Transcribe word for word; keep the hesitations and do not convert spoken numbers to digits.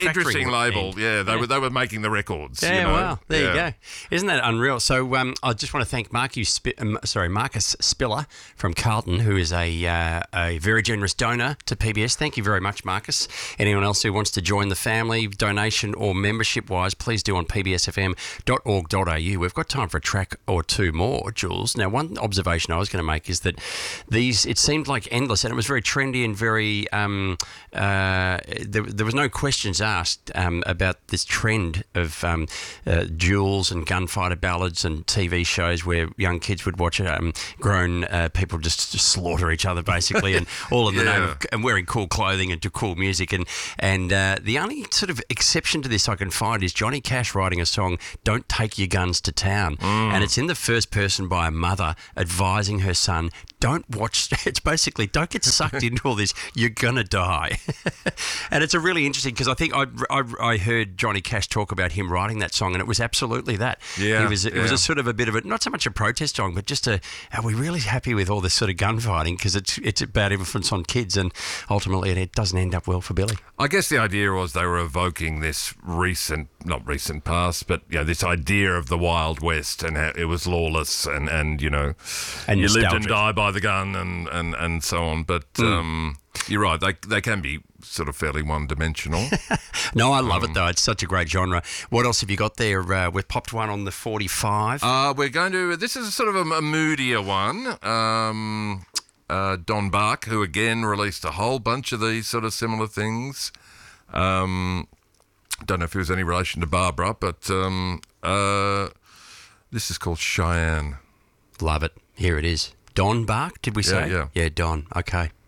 interesting label. end. Yeah, they Yeah. were they were making the records. Yeah, you know? wow. There Yeah. you go. Isn't that unreal? So um, I just want to thank Marcus, Sp- um, sorry, Marcus Spiller from Carlton, who is a uh, a very generous donor to P B S. Thank you very much, Marcus. Anyone else who wants to join the family, donation or membership-wise, please do on p b s f m dot org dot a u. We've got time for a track or two more, Jules. Now, one observation I was going to make is that these, it seemed like endless, and it was very trendy and very, um, uh, there, there was no questions asked um, about this trend of um, uh, duels and gunfighter ballads and T V shows where young kids would watch um, grown uh, people just, just slaughter each other, basically, and all in the Yeah. name of and wearing cool clothing and to cool music. And, and uh, the only sort of exception to this I can find is Johnny Cash writing a song, Don't Take Your Guns to Town. Mm. And it's in the first person by a mother advising her son, don't watch, it's basically, don't get sucked into all this, you're going to die. And it's a really interesting, because I think I, I, I heard Johnny Cash talk about him writing that song, and it was absolutely that. Yeah, It was, it was yeah. a sort of a bit of a, not so much a protest song, but just a, are we really happy with all this sort of gunfighting? Because it's, it's a bad influence on kids, and ultimately it, it doesn't end up well for Billy. I guess the idea was they were evoking this recent, not recent past, but you know, this idea of the Wild West, and how it was lawless, and, and you know, And you lived and nostalgic. died by the gun, and, and, and so on. But Mm. um, you're right; they they can be sort of fairly one-dimensional. No, I love it though. It's such a great genre. What else have you got there? Uh, we've popped one on the forty-five. Uh, we're going to. This is sort of a, a moodier one. Um, uh, Don Bach, who again released a whole bunch of these sort of similar things. Um, don't know if it was any relation to Barbara, but um, uh, this is called Cheyenne. Love it. Here it is. Don Bach, did we say? yeah. Yeah, Don. Okay.